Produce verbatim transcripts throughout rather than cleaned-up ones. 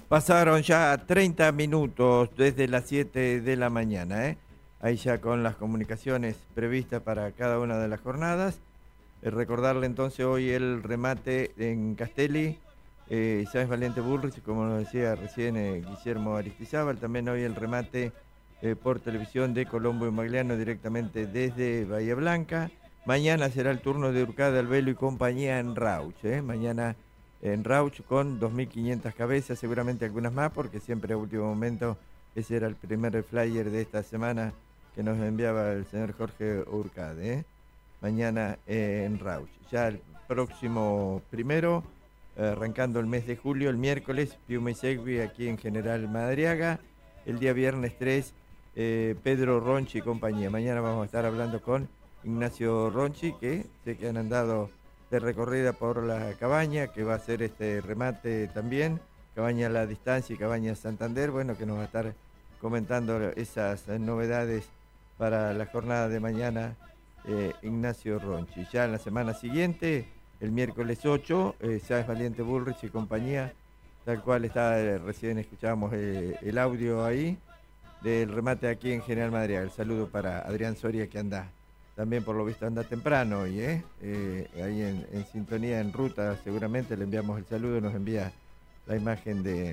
Pasaron ya treinta minutos desde las siete de la mañana, ¿eh? Ahí ya con las comunicaciones previstas para cada una de las jornadas. Eh, recordarle entonces hoy el remate en Castelli, eh, Sáenz Valiente Bullrich, como nos decía recién eh, Guillermo Aristizábal. También hoy el remate eh, por televisión de Colombo y Magliano directamente desde Bahía Blanca. Mañana será el turno de Urcada, Albelo y compañía en Rauch, ¿eh? Mañana en Rauch con dos mil quinientas cabezas, seguramente algunas más, porque siempre a último momento ese era el primer flyer de esta semana que nos enviaba el señor Jorge Urcade, ¿eh? Mañana eh, en Rauch. Ya el próximo primero, eh, arrancando el mes de julio, el miércoles, Piuma y Segui aquí en General Madariaga. El día viernes tres, eh, Pedro Ronchi y compañía. Mañana vamos a estar hablando con Ignacio Ronchi, que sé que han andado de recorrida por la Cabaña, que va a hacer este remate también, Cabaña La Distancia y Cabaña Santander, bueno, que nos va a estar comentando esas novedades para la jornada de mañana, eh, Ignacio Ronchi. Ya en la semana siguiente, el miércoles ocho, eh, Sáenz Valiente Bullrich y compañía, tal cual está, eh, recién escuchábamos eh, el audio ahí, del remate aquí en General Madariaga. El saludo para Adrián Soria, que anda también por lo visto anda temprano hoy, ¿eh? Eh, ahí en, en sintonía, en ruta, seguramente le enviamos el saludo, nos envía la imagen de,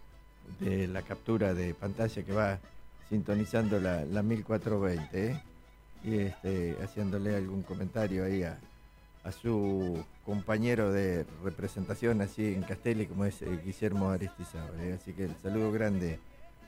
de la captura de pantalla que va sintonizando la, la mil cuatrocientos veinte, ¿eh? Y este, haciéndole algún comentario ahí a, a su compañero de representación así en Castelli, como es eh, Guillermo Aristizábal, ¿eh? Así que el saludo grande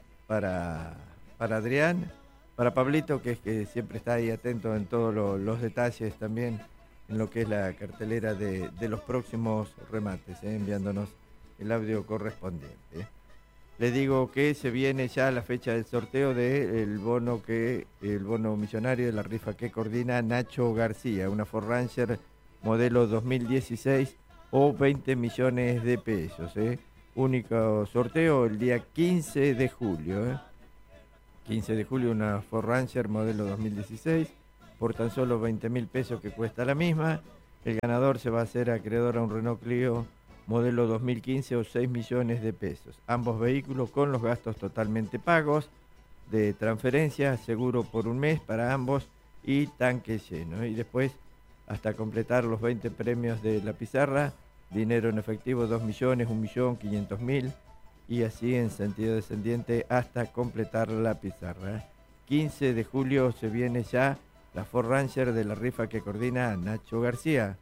para, para Adrián. Para Pablito, que es que siempre está ahí atento en todos lo, los detalles también, en lo que es la cartelera de, de los próximos remates, ¿eh? Enviándonos el audio correspondiente, ¿eh? Le digo que se viene ya la fecha del sorteo del bono que el bono millonario de la rifa que coordina Nacho García, una Ford Ranger modelo dos mil dieciséis o veinte millones de pesos, ¿eh? Único sorteo el día quince de julio, ¿eh? quince de julio, una Ford Ranger modelo dos mil dieciséis por tan solo veinte mil pesos que cuesta la misma. El ganador se va a hacer acreedor a un Renault Clio modelo dos mil quince o seis millones de pesos. Ambos vehículos con los gastos totalmente pagos de transferencia, seguro por un mes para ambos y tanque lleno. Y después, hasta completar los veinte premios de la pizarra, dinero en efectivo dos millones, un millón, quinientos mil. Y así en sentido descendiente hasta completar la pizarra. quince de julio se viene ya la Ford Ranger de la rifa que coordina Nacho García.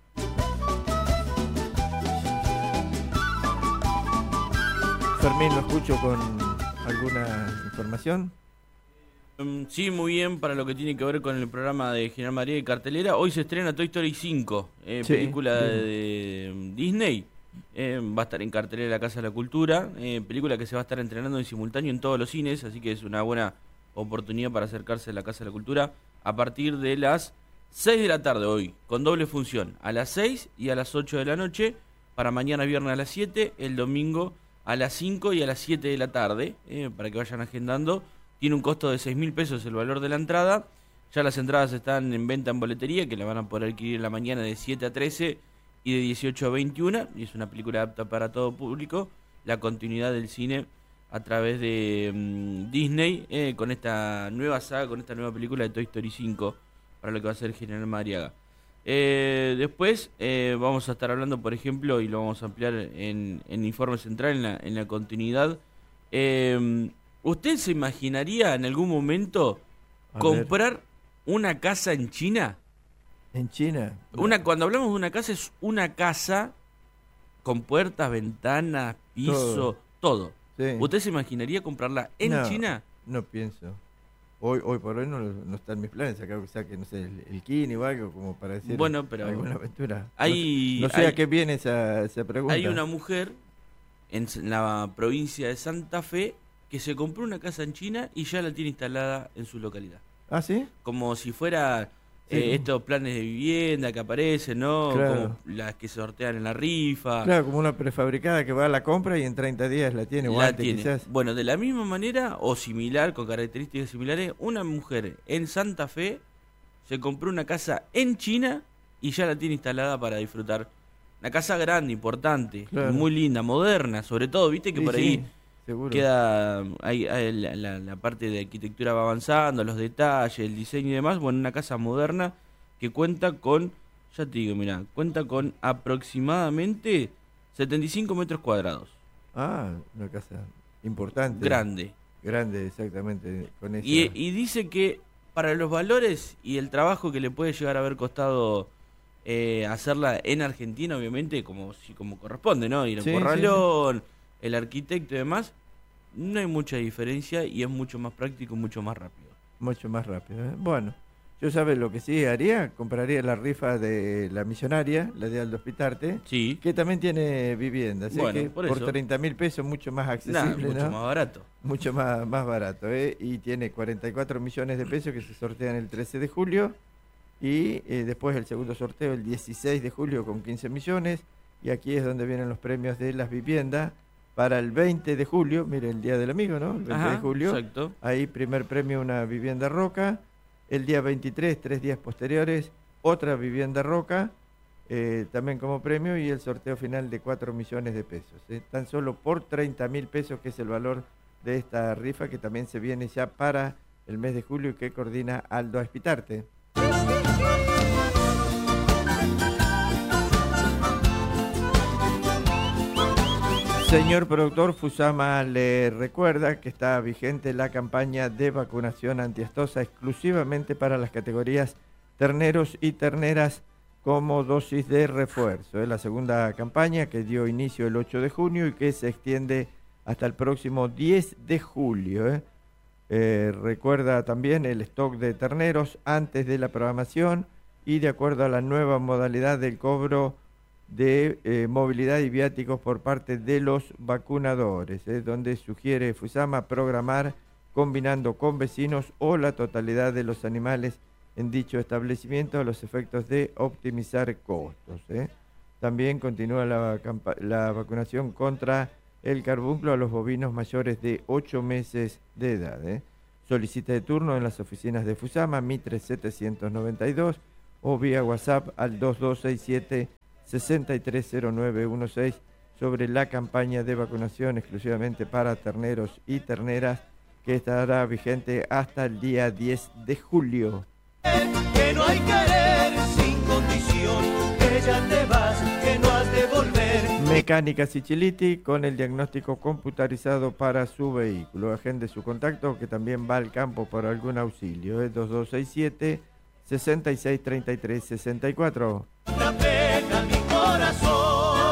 Fermín, lo escucho con alguna información. Um, sí, muy bien, para lo que tiene que ver con el programa de General Madariaga y cartelera. Hoy se estrena Toy Story cinco, eh, sí, película bien. de, de Disney. Eh, va a estar en cartelera la Casa de la Cultura, eh, película que se va a estar estrenando en simultáneo en todos los cines, así que es una buena oportunidad para acercarse a la Casa de la Cultura a partir de las seis de la tarde hoy, con doble función, a las seis y a las ocho de la noche, para mañana viernes a las siete, el domingo a las cinco y a las siete de la tarde, eh, para que vayan agendando. Tiene un costo de seis mil pesos el valor de la entrada, ya las entradas están en venta en boletería, que la van a poder adquirir en la mañana de siete a trece y de dieciocho a veintiuno, y es una película apta para todo público, la continuidad del cine a través de um, Disney, eh, con esta nueva saga, con esta nueva película de Toy Story cinco, para lo que va a ser General Madariaga. Eh, después eh, vamos a estar hablando, por ejemplo, y lo vamos a ampliar en, en Informe Central, en la, en la continuidad. Eh, ¿Usted se imaginaría en algún momento a comprar ver. una casa en China? ¿En China? Una, cuando hablamos de una casa, es una casa con puertas, ventanas, piso, todo. todo. Sí. ¿Usted se imaginaría comprarla en no, China? No pienso. Hoy hoy por hoy no, no está en mis planes. Sacar que no sé, el, el Kini o algo como para decir bueno, pero alguna aventura. Hay, no, no sé hay, a qué viene esa, esa pregunta. Hay una mujer en la provincia de Santa Fe que se compró una casa en China y ya la tiene instalada en su localidad. ¿Ah, sí? Como si fuera... Sí. Eh, estos planes de vivienda que aparecen, ¿no? Claro. Como las que sortean en la rifa. Claro, como una prefabricada que va a la compra y en treinta días la tiene, o la antes tiene. quizás. Bueno, de la misma manera, o similar, con características similares, una mujer en Santa Fe se compró una casa en China y ya la tiene instalada para disfrutar. Una casa grande, importante, claro. muy linda, moderna, sobre todo, viste que sí, por ahí... Sí. seguro. Queda, hay, hay la, la, la parte de arquitectura va avanzando, los detalles, el diseño y demás. Bueno, una casa moderna que cuenta con, ya te digo, mira, cuenta con aproximadamente setenta y cinco metros cuadrados. Ah, una casa importante. Grande. Grande, exactamente. Con esa... y, y dice que para los valores y el trabajo que le puede llegar a haber costado eh, hacerla en Argentina, obviamente, como si como corresponde, ¿no? Ir a sí, Corralón, sí, sí. el arquitecto y demás, no hay mucha diferencia y es mucho más práctico, mucho más rápido. Mucho más rápido, ¿eh? Bueno, yo sabes lo que sí haría, compraría la rifa de la Millonaria, la de Aldo Hospitarte, sí, que también tiene vivienda, así bueno, que por, por treinta mil pesos mucho más accesible, nah, mucho ¿no? más barato. Mucho más, más barato, ¿eh? Y tiene cuarenta y cuatro millones de pesos que se sortean el trece de julio y eh, después el segundo sorteo el dieciséis de julio con quince millones y aquí es donde vienen los premios de las viviendas para el veinte de julio, mire el Día del Amigo, ¿no? El veinte Ajá, de julio, exacto. Ahí primer premio una vivienda Roca, el día veintitrés, tres días posteriores, otra vivienda Roca, eh, también como premio y el sorteo final de cuatro millones de pesos, ¿eh? Tan solo por treinta mil pesos que es el valor de esta rifa que también se viene ya para el mes de julio y que coordina Aldo Hospitarte. Señor productor, Fusama le recuerda que está vigente la campaña de vacunación antiestosa exclusivamente para las categorías terneros y terneras como dosis de refuerzo. Es la segunda campaña que dio inicio el ocho de junio y que se extiende hasta el próximo diez de julio. ¿eh? Eh, recuerda también el stock de terneros antes de la programación y de acuerdo a la nueva modalidad del cobro de eh, movilidad y viáticos por parte de los vacunadores, ¿eh? donde sugiere Fusama programar combinando con vecinos o la totalidad de los animales en dicho establecimiento a los efectos de optimizar costos. ¿eh? También continúa la, la vacunación contra el carbunclo a los bovinos mayores de ocho meses de edad. ¿eh? Solicita de turno en las oficinas de Fusama, Mitre setecientos noventa y dos, o vía WhatsApp al dos dos seis siete, seis tres cero nueve uno seis sobre la campaña de vacunación exclusivamente para terneros y terneras que estará vigente hasta el día diez de julio. Que no hay querer sin condición, que ya te vas, que no has de volver. Mecánica Siciliti con el diagnóstico computarizado para su vehículo. Agende su contacto que también va al campo por algún auxilio. Es dos dos seis siete, seis seis tres tres seis cuatro. Una pena mi corazón.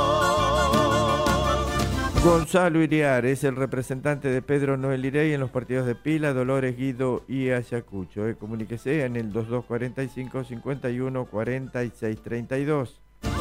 Gonzalo Iriar es el representante de Pedro Noel Irey en los partidos de Pila, Dolores, Guido y Ayacucho. Eh, comuníquese en el dos dos cuatro cinco, cinco uno, cuatro seis tres dos.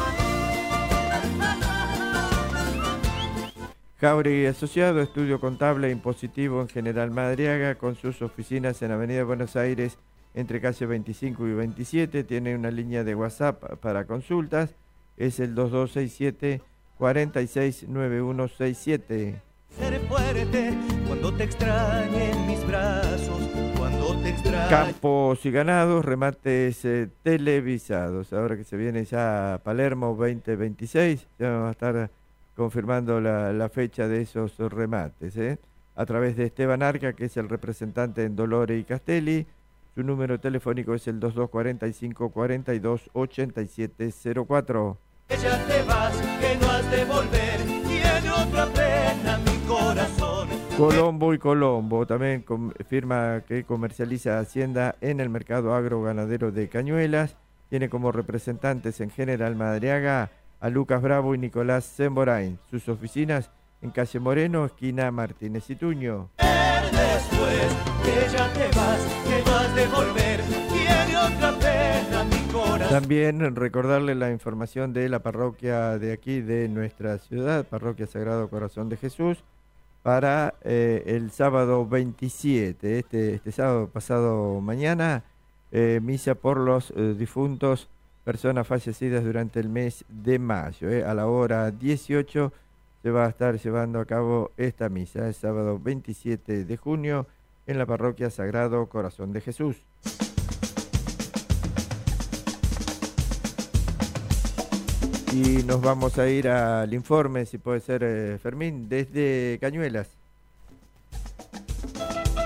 Jauregui Asociado, estudio contable e impositivo en General Madariaga, con sus oficinas en Avenida Buenos Aires, entre calle veinticinco y veintisiete. Tiene una línea de WhatsApp para consultas, es el dos dos seis siete, cuatro seis nueve uno seis siete. Seré fuerte cuando te extrañe en mis brazos, cuando te extrañe. Campos y ganados, remates eh, televisados. Ahora que se viene ya Palermo veinte veintiséis, ya vamos a estar confirmando la, la fecha de esos remates, ¿eh? a través de Esteban Arca, que es el representante en Dolores y Castelli. Su número telefónico es el dos dos cuatro cinco, cuatro dos, ocho siete cero cuatro. Que ya te vas, que no has de volver, tiene otra pena mi corazón. Colombo y Colombo, también con, firma que comercializa Hacienda en el mercado agroganadero de Cañuelas. Tiene como representantes en General Madariaga a Lucas Bravo y Nicolás Zemborain. Sus oficinas en calle Moreno, esquina Martínez y Tuño. Después que ya te vas, que no has de volver, tiene otra pena mi corazón. También recordarle la información de la parroquia de aquí de nuestra ciudad, Parroquia Sagrado Corazón de Jesús, para eh, el sábado veintisiete, este, este sábado pasado mañana, eh, misa por los eh, difuntos, personas fallecidas durante el mes de mayo. Eh. A la hora dieciocho se va a estar llevando a cabo esta misa, el sábado veintisiete de junio, en la Parroquia Sagrado Corazón de Jesús. Y nos vamos a ir al informe, si puede ser, eh, Fermín, desde Cañuelas.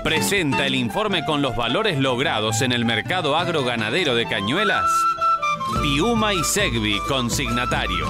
presenta el informe con los valores logrados en el mercado agroganadero de Cañuelas. Piuma y Segvi, consignatarios.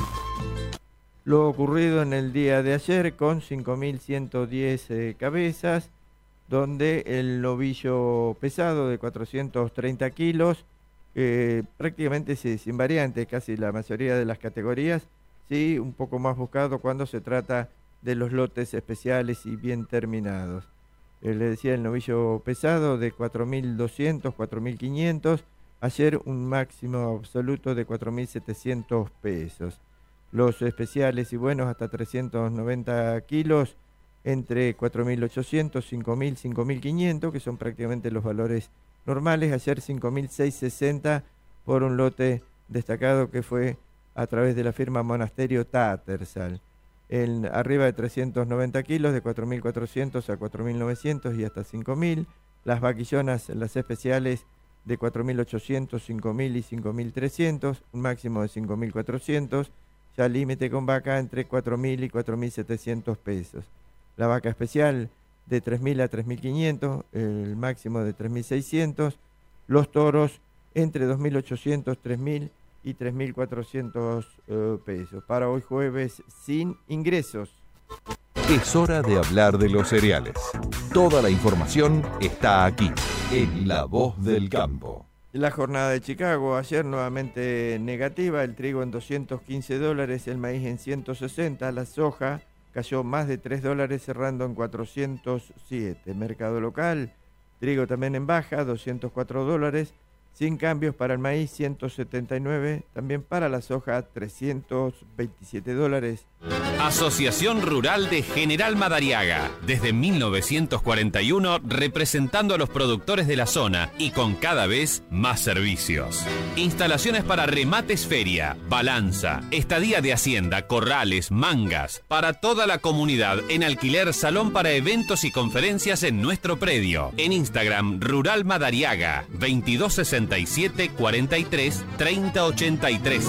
Lo ocurrido en el día de ayer con cinco mil ciento diez eh, cabezas, donde el novillo pesado de cuatrocientos treinta kilos, eh, prácticamente sí, sin variantes, casi la mayoría de las categorías, sí, un poco más buscado cuando se trata de los lotes especiales y bien terminados. Eh, le decía el novillo pesado de cuatro mil doscientos, cuatro mil quinientos, ayer un máximo absoluto de cuatro mil setecientos pesos. Los especiales y buenos hasta trescientos noventa kilos, entre cuatro mil ochocientos, cinco mil, cinco mil quinientos, que son prácticamente los valores normales. Ayer cinco mil seiscientos sesenta por un lote destacado que fue a través de la firma Monasterio Tattersall. En, arriba de trescientos noventa kilos, de cuatro mil cuatrocientos a cuatro mil novecientos y hasta cinco mil. Las vaquillonas, las especiales, de cuatro mil ochocientos, cinco mil y cinco mil trescientos, un máximo de cinco mil cuatrocientos. Ya límite con vaca entre cuatro mil y cuatro mil setecientos pesos. La vaca especial de tres mil a tres mil quinientos, el máximo de tres mil seiscientos. Los toros entre dos mil ochocientos, tres mil y tres mil cuatrocientos uh, pesos. Para hoy jueves sin ingresos. Es hora de hablar de los cereales. Toda la información está aquí, en La Voz del Campo. La jornada de Chicago, ayer nuevamente negativa, el trigo en doscientos quince dólares, el maíz en ciento sesenta, la soja cayó más de tres dólares cerrando en cuatrocientos siete. Mercado local, trigo también en baja, doscientos cuatro dólares, sin cambios para el maíz, ciento setenta y nueve, también para la soja, trescientos veintisiete dólares. Asociación Rural de General Madariaga, desde mil novecientos cuarenta y uno representando a los productores de la zona y con cada vez más servicios. Instalaciones para remates feria, balanza, estadía de hacienda, corrales, mangas, para toda la comunidad en alquiler, salón para eventos y conferencias en nuestro predio. En Instagram, Rural Madariaga, veintidós sesenta y siete, cuarenta y tres, treinta ochenta y tres.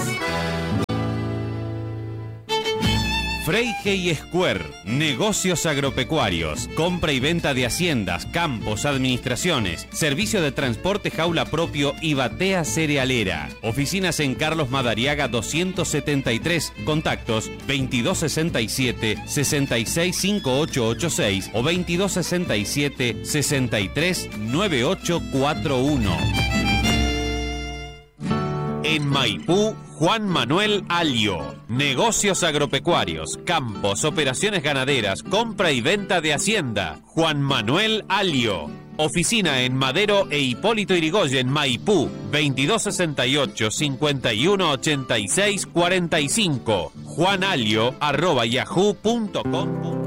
Freyhey Square, negocios agropecuarios, compra y venta de haciendas, campos, administraciones, servicio de transporte jaula propio y batea cerealera. Oficinas en Carlos Madariaga doscientos setenta y tres, contactos veintidós sesenta y siete, sesenta y seis, cincuenta y ocho ochenta y seis o veintidós sesenta y siete, sesenta y tres, noventa y ocho cuarenta y uno. En Maipú, Juan Manuel Alio. Negocios agropecuarios, campos, operaciones ganaderas, compra y venta de hacienda. Juan Manuel Alio. Oficina en Madero e Hipólito Yrigoyen, Maipú, veintidós sesenta y ocho, cincuenta y uno ochenta y seis cuarenta y cinco. juanalio arroba yahoo punto com.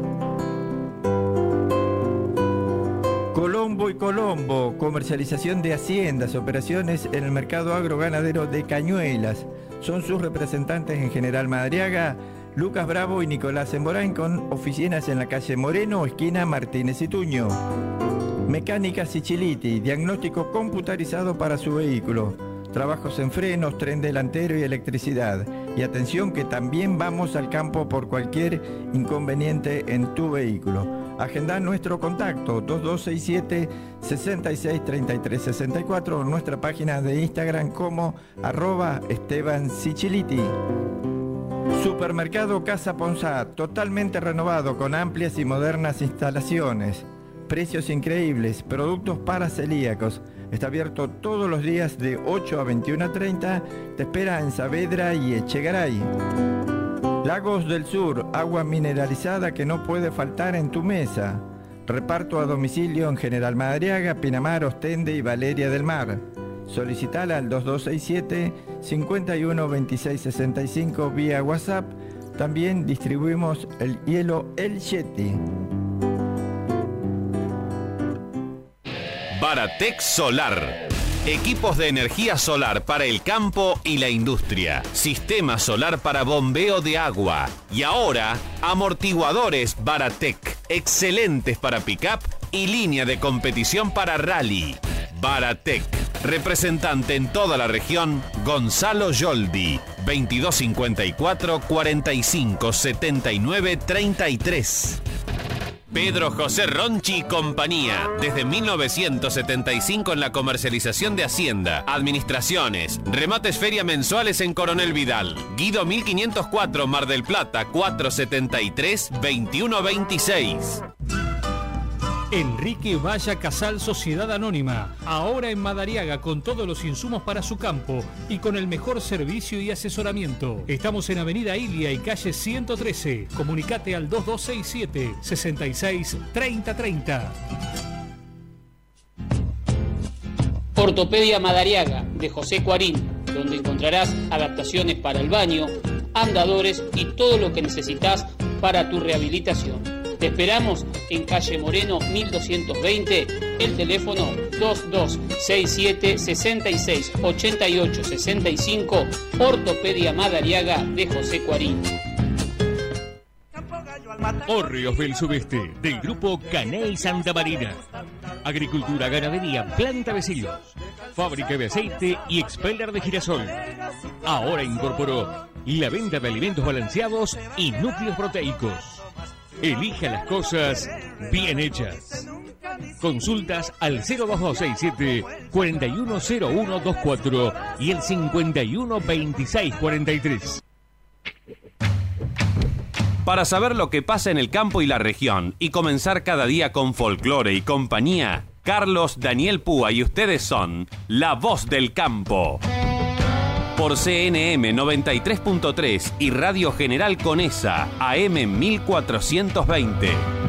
Colombo y Colombo, comercialización de haciendas, operaciones en el mercado agroganadero de Cañuelas. Son sus representantes en General Madariaga, Lucas Bravo y Nicolás Emborain, con oficinas en la calle Moreno, esquina Martínez y Tuño. Mecánica Siciliti, diagnóstico computarizado para su vehículo. Trabajos en frenos, tren delantero y electricidad. Y atención que también vamos al campo por cualquier inconveniente en tu vehículo. Agenda nuestro contacto dos dos seis siete, seis seis tres tres seis cuatro o nuestra página de Instagram como arroba Esteban Siciliti. Supermercado Casa Ponsat, totalmente renovado con amplias y modernas instalaciones. Precios increíbles, productos para celíacos. Está abierto todos los días de ocho a veintiuno treinta. Te espera en Saavedra y Echegaray. Lagos del Sur, agua mineralizada que no puede faltar en tu mesa. Reparto a domicilio en General Madariaga, Pinamar, Ostende y Valeria del Mar. Solicitala al dos dos seis siete, cinco uno dos seis seis cinco vía WhatsApp. También distribuimos el hielo El Yeti. Baratec Solar. Equipos de energía solar para el campo y la industria. Sistema solar para bombeo de agua. Y ahora, amortiguadores Baratec. Excelentes para pick-up y línea de competición para rally. Baratec. Representante en toda la región, Gonzalo Yoldi. veintidós cincuenta y cuatro, cuarenta y cinco, setenta y nueve, treinta y tres. Pedro José Ronchi y compañía. Desde mil novecientos setenta y cinco en la comercialización de Hacienda, administraciones, remates feria mensuales en Coronel Vidal. Guido mil quinientos cuatro, Mar del Plata, cuatrocientos setenta y tres, veintiuno veintiséis. Enrique Valla Casal Sociedad Anónima, ahora en Madariaga con todos los insumos para su campo y con el mejor servicio y asesoramiento. Estamos en Avenida Ilia y calle ciento trece. Comunicate al dos dos seis siete, seis seis tres cero tres cero. Ortopedia Madariaga de José Cuarín, donde encontrarás adaptaciones para el baño, andadores y todo lo que necesitas para tu rehabilitación. Te esperamos en calle Moreno mil doscientos veinte, el teléfono dos dos seis siete, seis seis ocho ocho seis cinco, Ortopedia Madariaga de José Cuarín. Hórreos del Sudeste, del grupo Caney Santa Marina. Agricultura, ganadería, planta de silos, fábrica de aceite y expeller de girasol. Ahora incorporó la venta de alimentos balanceados y núcleos proteicos. Elija las cosas bien hechas. Consultas al cero dos dos seis siete, cuatro uno cero uno dos cuatro y el cincuenta y uno veintiséis cuarenta y tres. Para saber lo que pasa en el campo y la región y comenzar cada día con folclore y compañía, Carlos Daniel Púa y ustedes son La Voz del Campo. Por C N M noventa y tres punto tres y Radio General Conesa, A M mil cuatrocientos veinte.